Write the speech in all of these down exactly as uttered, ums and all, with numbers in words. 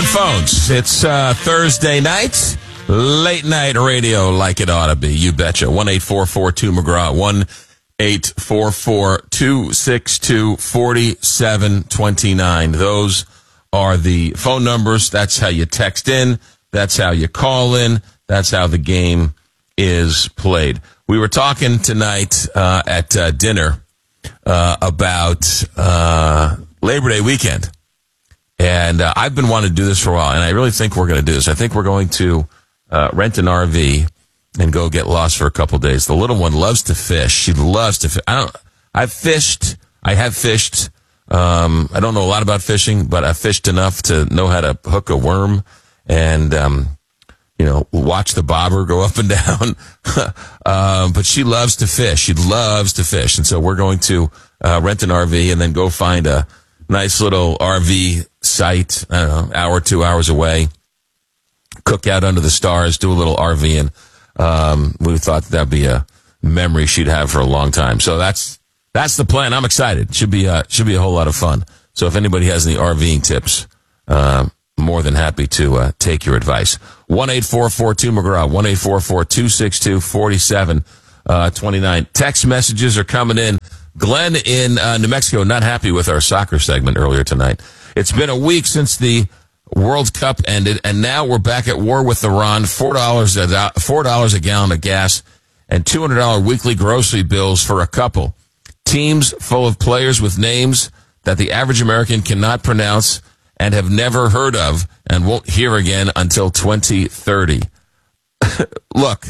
phones. It's uh, Thursday night, late night radio like it ought to be. You betcha. one eight four four two McGraw. one eight four four two six two four seven two nine. Those are the phone numbers. That's how you text in. That's how you call in. That's how the game is played. We were talking tonight uh, at uh, dinner uh, about uh, Labor Day weekend. And uh, I've been wanting to do this for a while, and I really think we're going to do this. I think we're going to uh, rent an R V and go get lost for a couple of days. The little one loves to fish. She loves to fish. I don't. I've fished. I have fished. Um, I don't know a lot about fishing, but I've fished enough to know how to hook a worm and, um, you know, watch the bobber go up and down. um, but she loves to fish. She loves to fish, and so we're going to uh, rent an R V and then go find a nice little R V site, I don't know, hour, two hours away, cook out under the stars, do a little RVing. Um, we thought that'd be a memory she'd have for a long time. So that's, that's the plan. I'm excited. Should be, uh, should be a whole lot of fun. So if anybody has any RVing tips, uh, more than happy to, uh, take your advice. one eight four four two McGraw, one eight four four two six two four seven two nine. Text messages are coming in. Glenn in uh, New Mexico, not happy with our soccer segment earlier tonight. It's been a week since the World Cup ended, and now we're back at war with Iran. Four dollars a four dollars a gallon of gas, and two hundred dollar weekly grocery bills for a couple. Teams full of players with names that the average American cannot pronounce and have never heard of, and won't hear again until twenty thirty. Look,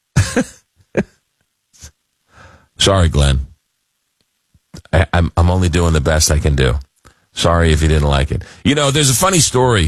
sorry, Glenn. I, I'm I'm only doing the best I can do. Sorry if you didn't like it. You know, there's a funny story.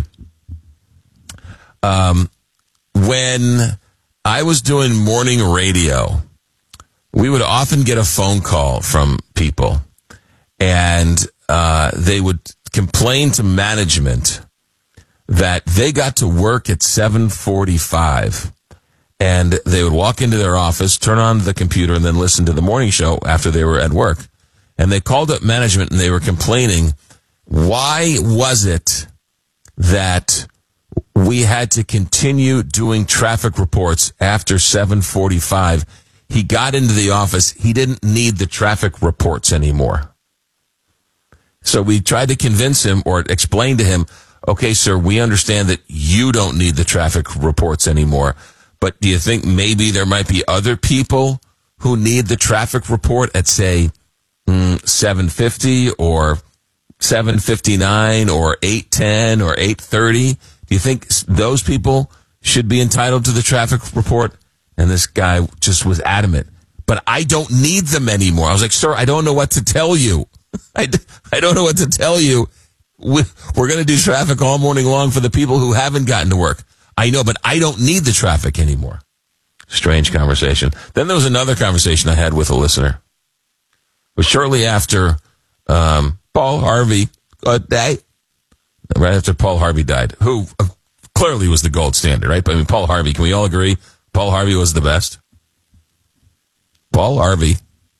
Um, when I was doing morning radio, we would often get a phone call from people, and uh, they would complain to management that they got to work at seven forty-five, and they would walk into their office, turn on the computer, and then listen to the morning show after they were at work. And they called up management, and they were complaining, why was it that we had to continue doing traffic reports after seven forty-five? He got into the office. He didn't need the traffic reports anymore. So we tried to convince him or explain to him, okay, sir, we understand that you don't need the traffic reports anymore, but do you think maybe there might be other people who need the traffic report at, say, mm, seven fifty or seven fifty-nine or eight ten or eight thirty? Do you think those people should be entitled to the traffic report? And this guy just was adamant. But I don't need them anymore. I was like, sir, I don't know what to tell you. I, I don't know what to tell you. We're going to do traffic all morning long for the people who haven't gotten to work. I know, but I don't need the traffic anymore. Strange conversation. Then there was another conversation I had with a listener. It was shortly after um, Paul Harvey uh, died. Right after Paul Harvey died, who uh, clearly was the gold standard, right? But I mean, Paul Harvey, can we all agree Paul Harvey was the best? Paul Harvey.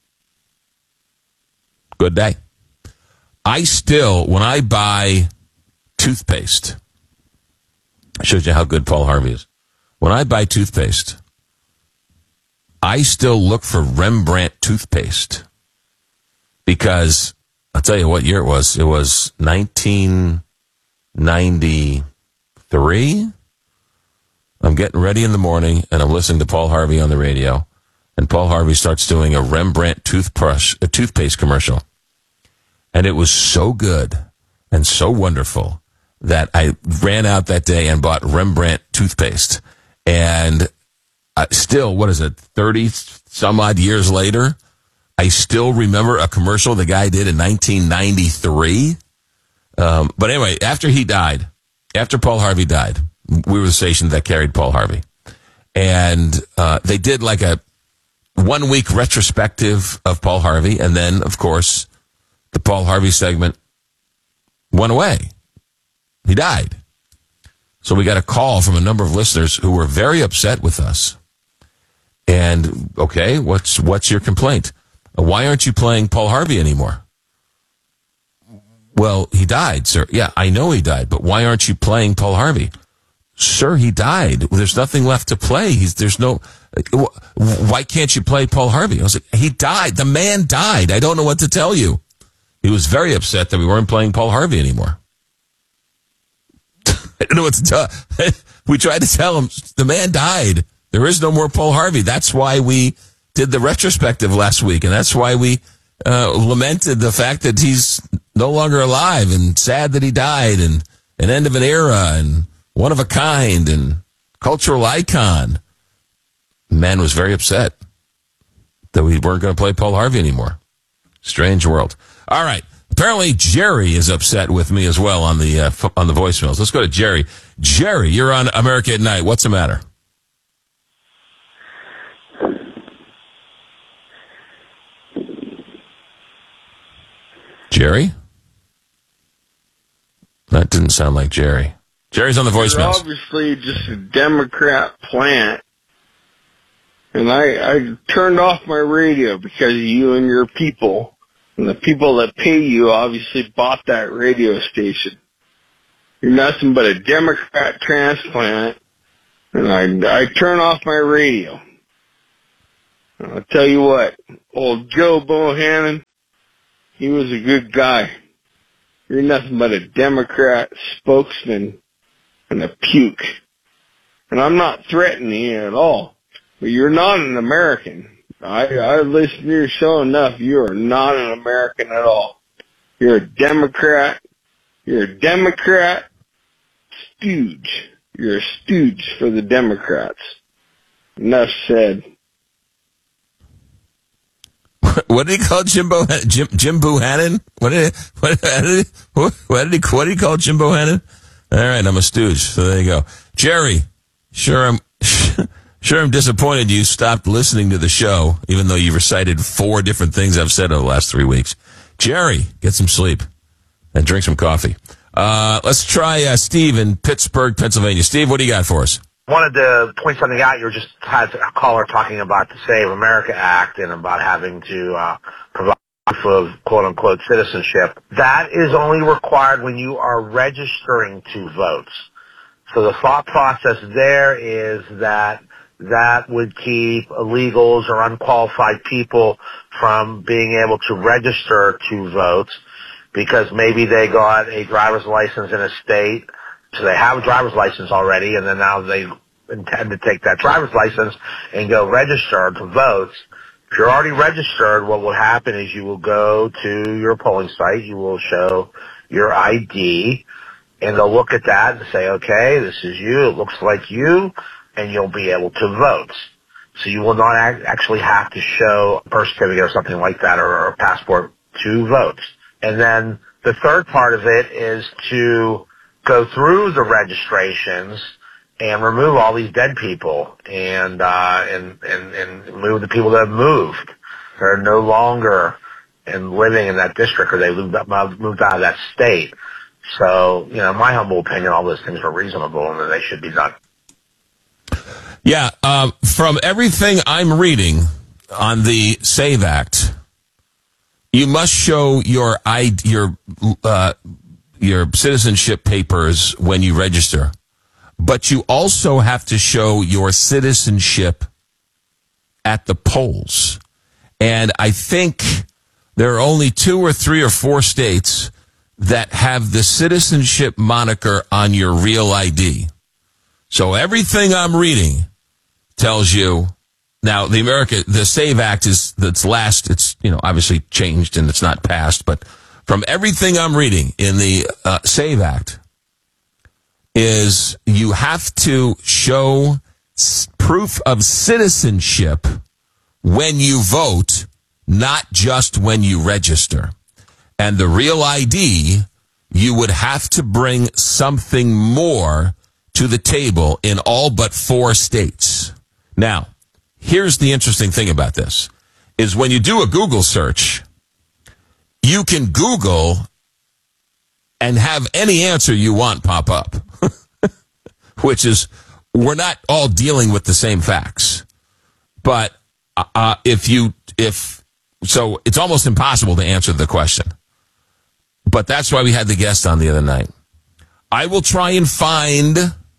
Good day. I still, when I buy toothpaste, shows you how good Paul Harvey is. When I buy toothpaste, I still look for Rembrandt toothpaste because I'll tell you what year it was. It was nineteen ninety-three. I'm getting ready in the morning and I'm listening to Paul Harvey on the radio, and Paul Harvey starts doing a Rembrandt toothbrush, a toothpaste commercial. And it was so good and so wonderful that I ran out that day and bought Rembrandt toothpaste. And I still, what is it, thirty some odd years later, I still remember a commercial the guy did in nineteen ninety-three. Um, but anyway, after he died, after Paul Harvey died, we were the station that carried Paul Harvey. And uh, they did like a one-week retrospective of Paul Harvey. And then, of course, the Paul Harvey segment went away. He died. So we got a call from a number of listeners who were very upset with us. And, okay, what's what's your complaint? Why aren't you playing Paul Harvey anymore? Well, he died, sir. Yeah, I know he died, but why aren't you playing Paul Harvey? Sir, he died. There's nothing left to play. He's, there's no, why can't you play Paul Harvey? I was like, he died. The man died. I don't know what to tell you. He was very upset that we weren't playing Paul Harvey anymore. I don't know what to tell. We tried to tell him the man died. There is no more Paul Harvey. That's why we did the retrospective last week. And that's why we uh, lamented the fact that he's no longer alive and sad that he died and an end of an era and one of a kind and cultural icon. Man was very upset that we weren't going to play Paul Harvey anymore. Strange world. All right. Apparently Jerry is upset with me as well on the uh, f- on the voicemails. Let's go to Jerry. Jerry, you're on America at Night. What's the matter? Jerry? That didn't sound like Jerry. Jerry's on the voicemails. You're obviously just a Democrat plant. And I, I turned off my radio because of you and your people. And the people that pay you obviously bought that radio station. You're nothing but a Democrat transplant. And I, I turn off my radio. And I'll tell you what, old Joe Bohannon, he was a good guy. You're nothing but a Democrat spokesman and a puke. And I'm not threatening you at all. But you're not an American. I, I listened to your show enough. You are not an American at all. You're a Democrat. You're a Democrat stooge. You're a stooge for the Democrats. Enough said. What did he call Jimbo Jim Jim Bohannon? What did what, what did he what, what did he what did he call Jim Bohannon? All right, I'm a stooge. So there you go, Jerry. Sure, I'm sure I'm disappointed you stopped listening to the show, even though you recited four different things I've said over the last three weeks. Jerry, get some sleep and drink some coffee. Uh, let's try uh, Steve in Pittsburgh, Pennsylvania. Steve, what do you got for us? Wanted to point something out. You were just had a caller talking about the Save America Act and about having to uh, provide for quote-unquote citizenship. That is only required when you are registering to vote. So the thought process there is that that would keep illegals or unqualified people from being able to register to vote because maybe they got a driver's license in a state. So they have a driver's license already, and then now they intend to take that driver's license and go register to vote. If you're already registered, what will happen is you will go to your polling site, you will show your I D, and they'll look at that and say, okay, this is you, it looks like you, and you'll be able to vote. So you will not act- actually have to show a birth certificate or something like that or, or a passport to vote. And then the third part of it is to go through the registrations and remove all these dead people and uh and and and move the people that have moved. They're no longer in living in that district, or they moved up, moved out of that state. So, you know, in my humble opinion, all those things are reasonable and that they should be done. Yeah, uh, from everything I'm reading on the SAVE Act, you must show your I D, your uh your citizenship papers when you register, but you also have to show your citizenship at the polls. And I think there are only two or three or four states that have the citizenship moniker on your real I D. So everything I'm reading tells you now the America, the SAVE Act is that's last. It's, you know, obviously changed and it's not passed, but from everything I'm reading in the uh, SAVE Act is you have to show s- proof of citizenship when you vote, not just when you register. And the real I D, you would have to bring something more to the table in all but four states. Now, here's the interesting thing about this, is when you do a Google search, you can Google and have any answer you want pop up, which is, we're not all dealing with the same facts. But uh, if you, if, so it's almost impossible to answer the question. but that's why we had the guest on the other night. I will try and find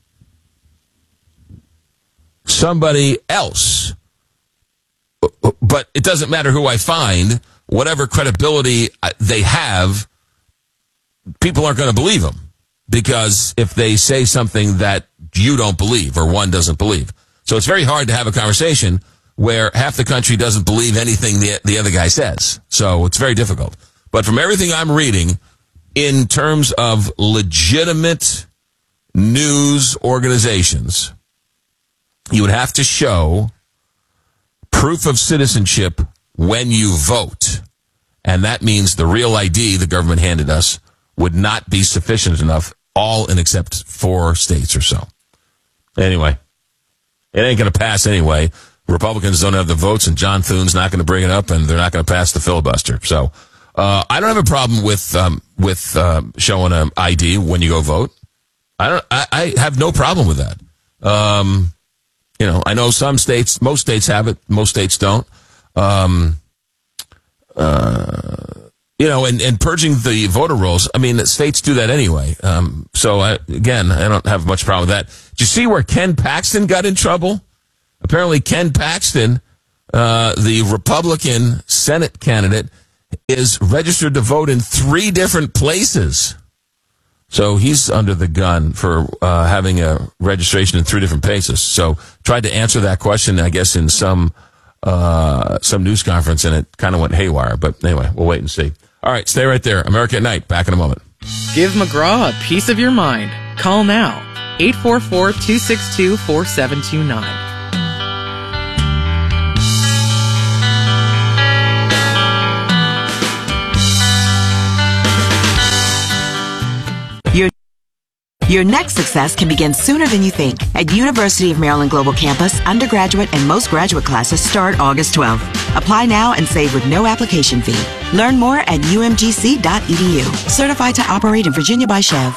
somebody else, but it doesn't matter who I find. Whatever credibility they have, people aren't going to believe them, because if they say something that you don't believe or one doesn't believe. So it's very hard to have a conversation where half the country doesn't believe anything the, the other guy says. So it's very difficult. But from everything I'm reading, in terms of legitimate news organizations, you would have to show proof of citizenship when you vote. And that means the real I D the government handed us would not be sufficient enough, all in except four states or so. Anyway, it ain't going to pass anyway. Republicans don't have the votes, and John Thune's not going to bring it up, and they're not going to pass the filibuster. So uh, I don't have a problem with um, with uh, showing an I D when you go vote. I don't. I, I have no problem with that. Um, you know, I know some states, most states have it, most states don't. Um, uh, you know, and, and purging the voter rolls, I mean, states do that anyway. Um, so, I, again, I don't have much problem with that. Did you see where Ken Paxton got in trouble? Apparently, Ken Paxton, uh, the Republican Senate candidate, is registered to vote in three different places. So he's under the gun for uh, having a registration in three different places. So tried to answer that question, I guess, in some uh, some news conference, and it kind of went haywire. But anyway, we'll wait and see. All right, stay right there. America at Night, back in a moment. Give McGraw a piece of your mind. Call now, eight four four, two six two, four seven two nine. Your, your next success can begin sooner than you think. At University of Maryland Global Campus, undergraduate and most graduate classes start August twelfth. Apply now and save with no application fee. Learn more at u m g c dot e d u. Certified to operate in Virginia by Chev.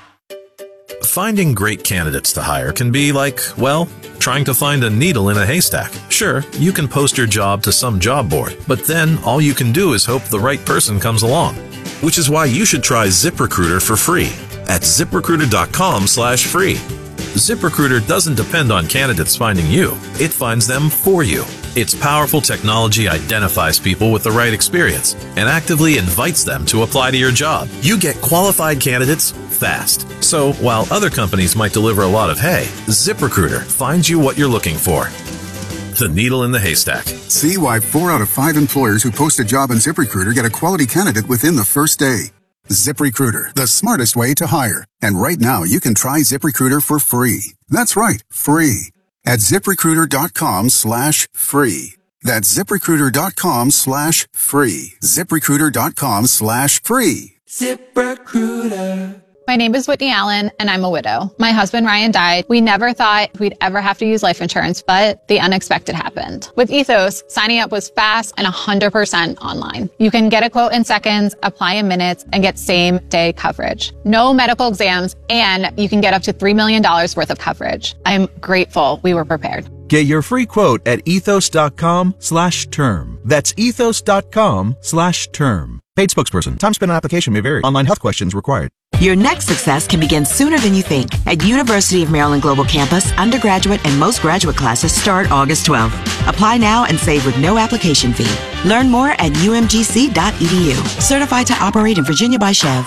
Finding great candidates to hire can be like, well, trying to find a needle in a haystack. Sure, you can post your job to some job board, but then all you can do is hope the right person comes along. Which is why you should try ZipRecruiter for free at ZipRecruiter.com slash free. ZipRecruiter doesn't depend on candidates finding you. It finds them for you. Its powerful technology identifies people with the right experience and actively invites them to apply to your job. You get qualified candidates fast. So while other companies might deliver a lot of hay, ZipRecruiter finds you what you're looking for. The needle in the haystack. See why four out of five employers who post a job on ZipRecruiter get a quality candidate within the first day. ZipRecruiter, the smartest way to hire. And right now, you can try ZipRecruiter for free. That's right, free. At ZipRecruiter.com slash free. That's ZipRecruiter.com slash free. ZipRecruiter.com slash free. ZipRecruiter. My name is Whitney Allen, and I'm a widow. My husband, Ryan, died. We never thought we'd ever have to use life insurance, but the unexpected happened. With Ethos, signing up was fast and one hundred percent online. You can get a quote in seconds, apply in minutes, and get same-day coverage. No medical exams, and you can get up to three million dollars worth of coverage. I'm grateful we were prepared. Get your free quote at ethos.com slash term. That's ethos.com slash term. Paid spokesperson. Time spent on application may vary. Online health questions required. Your next success can begin sooner than you think. At University of Maryland Global Campus, undergraduate and most graduate classes start August twelfth. Apply now and save with no application fee. Learn more at u m g c dot e d u. Certified to operate in Virginia by Chev.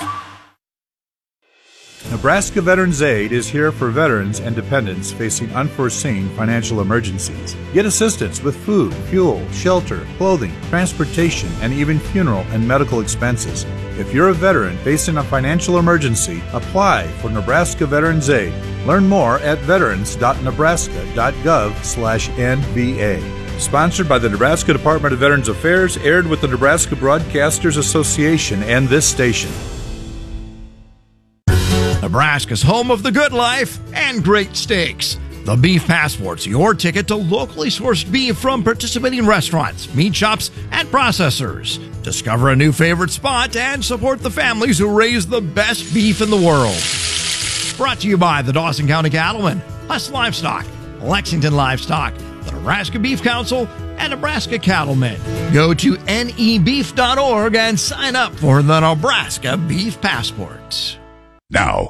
Nebraska Veterans Aid is here for veterans and dependents facing unforeseen financial emergencies. Get assistance with food, fuel, shelter, clothing, transportation, and even funeral and medical expenses. If you're a veteran facing a financial emergency, apply for Nebraska Veterans Aid. Learn more at veterans.nebraska.gov slash NVA. Sponsored by the Nebraska Department of Veterans Affairs, aired with the Nebraska Broadcasters Association and this station. Nebraska's home of the good life and great steaks. The Beef Passport's your ticket to locally sourced beef from participating restaurants, meat shops, and processors. Discover a new favorite spot and support the families who raise the best beef in the world. Brought to you by the Dawson County Cattlemen, Huss Livestock, Lexington Livestock, the Nebraska Beef Council, and Nebraska cattlemen. Go to N E beef dot org and sign up for the Nebraska Beef Passports. Now,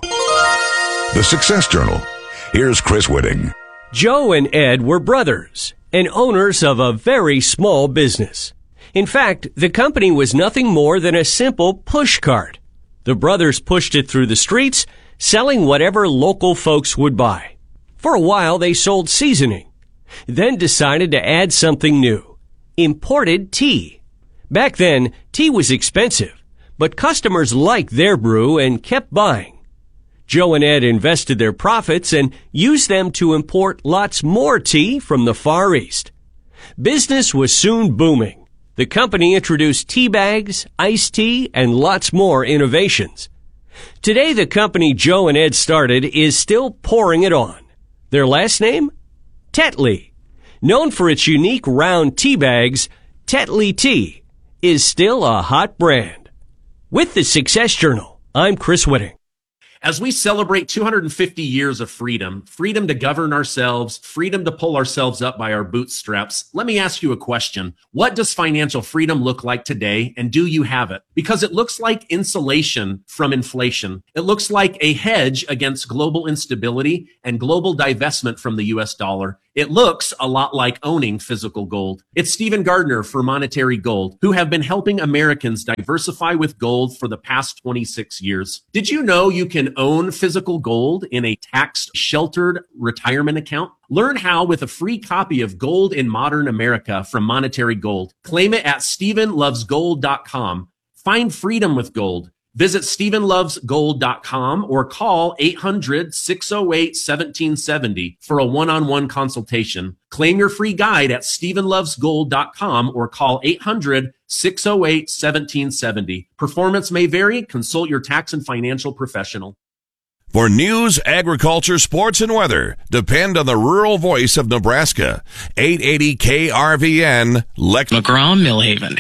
the Success Journal. Here's Chris Whitting. Joe and Ed were brothers and owners of a very small business. In fact, the company was nothing more than a simple push cart. The brothers pushed it through the streets, selling whatever local folks would buy. For a while, they sold seasoning, then decided to add something new: imported tea. Back then, tea was expensive, but customers liked their brew and kept buying. Joe and Ed invested their profits and used them to import lots more tea from the Far East. Business was soon booming. The company introduced tea bags, iced tea, and lots more innovations. Today, the company Joe and Ed started is still pouring it on. Their last name? Tetley. Known for its unique round tea bags, Tetley Tea is still a hot brand. With the Success Journal, I'm Chris Whitting. As we celebrate two hundred fifty years of freedom, freedom to govern ourselves, freedom to pull ourselves up by our bootstraps, let me ask you a question. What does financial freedom look like today, and do you have it? Because it looks like insulation from inflation. It looks like a hedge against global instability and global divestment from the U S dollar. It looks a lot like owning physical gold. It's Stephen Gardner for Monetary Gold, who have been helping Americans diversify with gold for the past twenty-six years. Did you know you can own physical gold in a tax-sheltered retirement account? Learn how with a free copy of Gold in Modern America from Monetary Gold. Claim it at stephen loves gold dot com. Find freedom with gold. Visit stephen loves gold dot com or call eight hundred, six oh eight, one seven seven oh for a one-on-one consultation. Claim your free guide at stephen loves gold dot com or call eight hundred, six oh eight, one seven seven oh. Performance may vary. Consult your tax and financial professional. For news, agriculture, sports, and weather, depend on the rural voice of Nebraska. eight eighty K R V N, Lex- McGraw, Millhaven.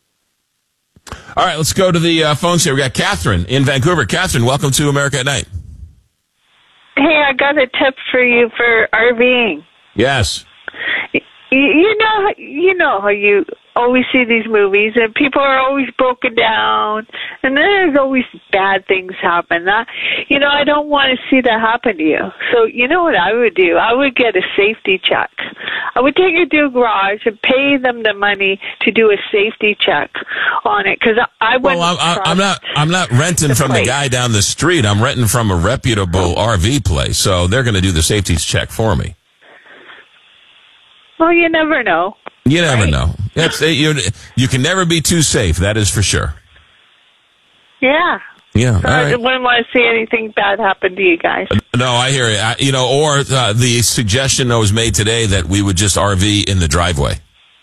All right, let's go to the uh, phones here. We got Catherine in Vancouver. Catherine, welcome to America at Night. Hey, I got a tip for you for RVing. Yes. You, you know, you know how you always see these movies, and people are always broken down, and then there's always bad things happen. That, you know, I don't want to see that happen to you. So, you know what I would do? I would get a safety check. I would take it to a garage and pay them the money to do a safety check on it, because I, I wouldn't. Well, I'm, I'm not. I'm not renting the from place. the guy down the street. I'm renting from a reputable R V place, so they're going to do the safety check for me. Well, you never know. You never right? know. It's, you, you can never be too safe. That is for sure. Yeah. Yeah. So all I right. wouldn't want to see anything bad happen to you guys. No, I hear it. I, you know, or uh, the suggestion that was made today that we would just R V in the driveway.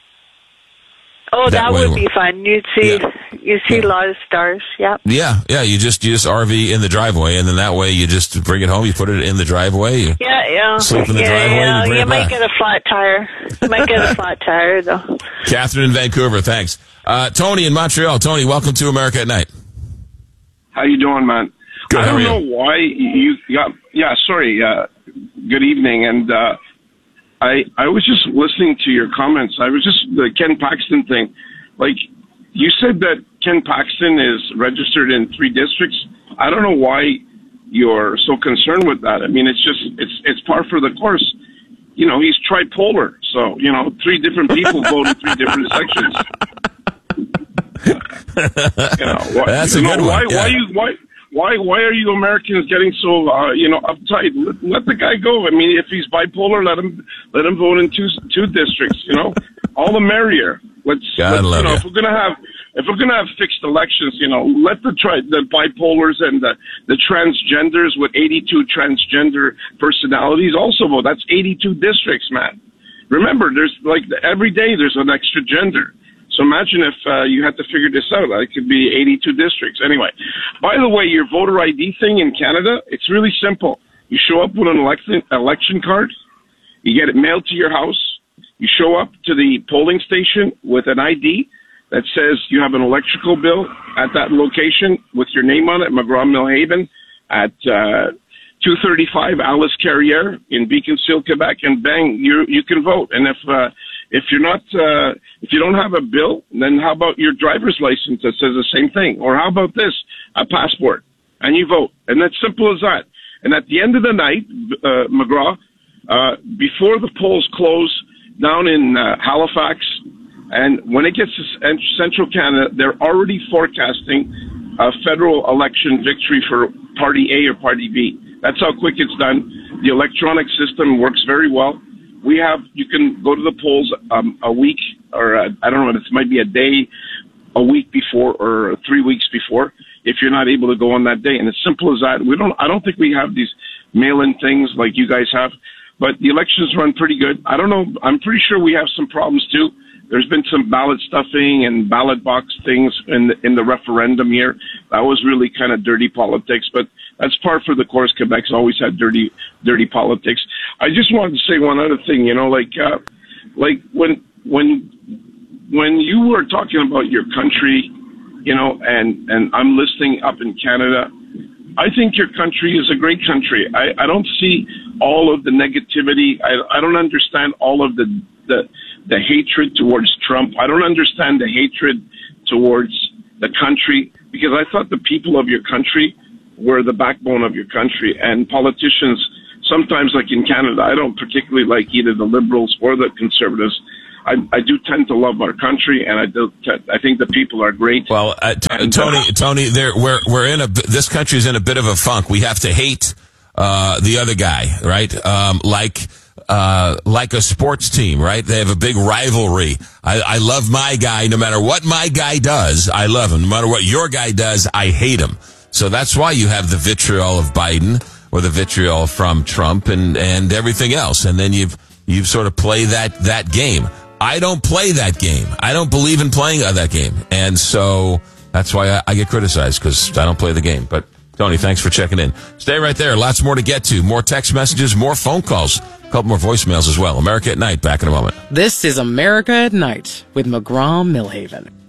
Oh, that, that would be fun. You'd see, yeah. you see yeah. a lot of stars. Yeah. Yeah, yeah. You just you just R V in the driveway, and then that way you just bring it home. You put it in the driveway. You yeah, yeah. Sleep in the yeah, driveway. Yeah. You, you might back. get a flat tire. You might get a flat tire though. Catherine in Vancouver, thanks. Uh, Tony in Montreal. Tony, welcome to America at Night. How you doing, man? Good. I don't how are know you? why you got. Yeah, sorry. Uh, good evening, and uh, I I was just listening to your comments. I was just the Ken Paxton thing. Like, you said that Ken Paxton is registered in three districts. I don't know why you're so concerned with that. I mean, it's just, it's it's par for the course. You know, he's tripolar. So, you know, three different people vote in three different sections. you know, why, That's you a know, good one. Why, Yeah. why, you, why, why, why are you Americans getting so, uh, you know, uptight? Let, let the guy go. I mean, if he's bipolar, let him, let him vote in two, two districts, you know, all the merrier. Let's, God let's love you know, you. if we're gonna have, if we're gonna have fixed elections, you know, let the tri- the bipolars and the, the transgenders with eighty-two transgender personalities also vote. That's eighty-two districts, man. Remember, there's like every day there's an extra gender. So imagine if uh, you had to figure this out. It could be eighty-two districts. Anyway, by the way, your voter I D thing in Canada, it's really simple. You show up with an election election card, you get it mailed to your house. You show up to the polling station with an I D that says you have an electrical bill at that location with your name on it, McGraw Millhaven, at uh, two thirty-five Alice Carrière in Beaconsfield, Quebec, and bang, you you can vote. And if uh, If you're not, uh, if you don't have a bill, then how about your driver's license that says the same thing? Or how about this, a passport, and you vote. And that's simple as that. And at the end of the night, uh, McGraw, uh, before the polls close down in uh, Halifax, and when it gets to Central Canada, they're already forecasting a federal election victory for Party A or Party B. That's how quick it's done. The electronic system works very well. We have, you can go to the polls um, a week, or uh, I don't know, it might be a day, a week before, or three weeks before, if you're not able to go on that day. And it's simple as that. We don't, I don't think we have these mail-in things like you guys have, but the elections run pretty good. I don't know, I'm pretty sure we have some problems too. There's been some ballot stuffing and ballot box things in the, in the referendum here. That was really kind of dirty politics, but that's par for the course. Quebec's always had dirty, dirty politics. I just wanted to say one other thing, you know, like, uh, like when, when, when you were talking about your country, you know, and, and I'm listening up in Canada, I think your country is a great country. I, I don't see all of the negativity. I, I don't understand all of the, the, the hatred towards Trump. I don't understand the hatred towards the country, because I thought the people of your country were the backbone of your country. And politicians, sometimes like in Canada, I don't particularly like either the Liberals or the Conservatives. I, I do tend to love our country, and I do. T- I think the people are great. Well, uh, t- and, Tony, uh, Tony, there we're we're in a this country's in a bit of a funk. We have to hate uh, the other guy, right? Um, like. Uh, like a sports team, right? They have a big rivalry. I, I love my guy. No matter what my guy does, I love him. No matter what your guy does, I hate him. So that's why you have the vitriol of Biden or the vitriol from Trump and, and everything else. And then you've, you've sort of play that, that game. I don't play that game. I don't believe in playing that game. And so that's why I, I get criticized, because I don't play the game. But Tony, thanks for checking in. Stay right there. Lots more to get to. More text messages, more phone calls. A couple more voicemails as well. America at Night, back in a moment. This is America at Night with McGraw Millhaven.